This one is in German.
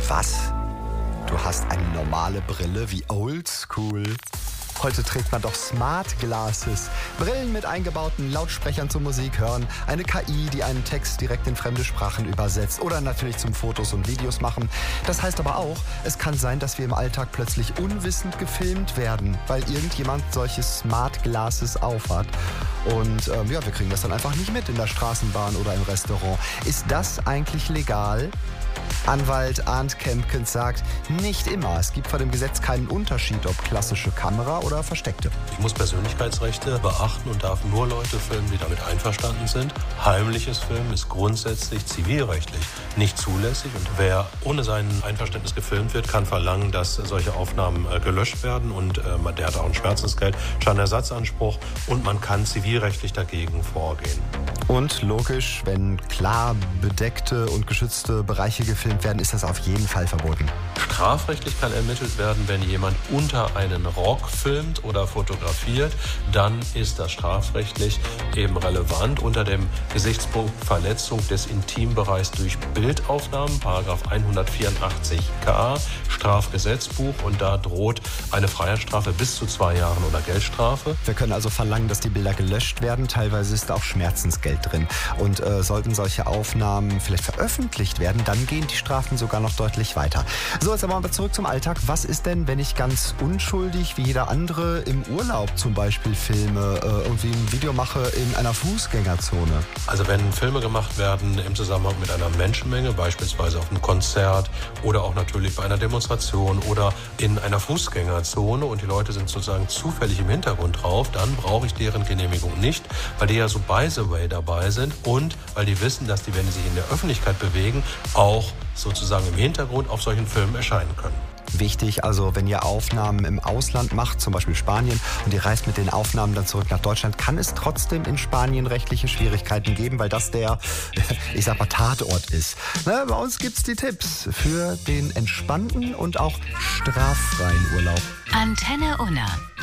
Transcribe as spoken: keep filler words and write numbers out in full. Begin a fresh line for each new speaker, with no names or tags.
Was? Du hast eine normale Brille wie oldschool? Heute trägt man doch Smart Glasses. Brillen mit eingebauten Lautsprechern zur Musik hören, eine K I, die einen Text direkt in fremde Sprachen übersetzt oder natürlich zum Fotos und Videos machen. Das heißt aber auch, es kann sein, dass wir im Alltag plötzlich unwissend gefilmt werden, weil irgendjemand solche Smart Glasses aufhat. Und ähm, ja, wir kriegen das dann einfach nicht mit in der Straßenbahn oder im Restaurant. Ist das eigentlich legal? Anwalt Arndt Kempkens sagt, nicht immer. Es gibt vor dem Gesetz keinen Unterschied, ob klassische Kamera oder versteckte.
Ich muss Persönlichkeitsrechte beachten und darf nur Leute filmen, die damit einverstanden sind. Heimliches Filmen ist grundsätzlich zivilrechtlich nicht zulässig. Und wer ohne sein Einverständnis gefilmt wird, kann verlangen, dass solche Aufnahmen äh, gelöscht werden. Und äh, der hat auch ein Schmerzensgeld, Schadenersatzanspruch und man kann zivilrechtlich dagegen vorgehen.
Und logisch, wenn klar bedeckte und geschützte Bereiche gefilmt werden, ist das auf jeden Fall verboten.
Strafrechtlich kann ermittelt werden, wenn jemand unter einen Rock filmt oder fotografiert, dann ist das strafrechtlich eben relevant unter dem Gesichtspunkt Verletzung des Intimbereichs durch Bildaufnahmen, Paragraph hundertvierundachtzig K Strafgesetzbuch, und da droht eine Freiheitsstrafe bis zu zwei Jahren oder Geldstrafe.
Wir können also verlangen, dass die Bilder gelöscht werden. Teilweise ist auch Schmerzensgeld drin. Und äh, sollten solche Aufnahmen vielleicht veröffentlicht werden, dann gehen die Strafen sogar noch deutlich weiter. So, jetzt aber mal zurück zum Alltag. Was ist denn, wenn ich ganz unschuldig wie jeder andere im Urlaub zum Beispiel filme, äh, irgendwie ein Video mache in einer Fußgängerzone?
Also wenn Filme gemacht werden im Zusammenhang mit einer Menschenmenge, beispielsweise auf einem Konzert oder auch natürlich bei einer Demonstration oder in einer Fußgängerzone und die Leute sind sozusagen zufällig im Hintergrund drauf, dann brauche ich deren Genehmigung nicht, weil die ja so by the way dabei sind und weil die wissen, dass die, wenn sie sich in der Öffentlichkeit bewegen, auch sozusagen im Hintergrund auf solchen Filmen erscheinen können.
Wichtig, also wenn ihr Aufnahmen im Ausland macht, zum Beispiel Spanien, und ihr reist mit den Aufnahmen dann zurück nach Deutschland, kann es trotzdem in Spanien rechtliche Schwierigkeiten geben, weil das der, ich sag mal, Tatort ist. Na, bei uns gibt's die Tipps für den entspannten und auch straffreien Urlaub.
Antenne Unna.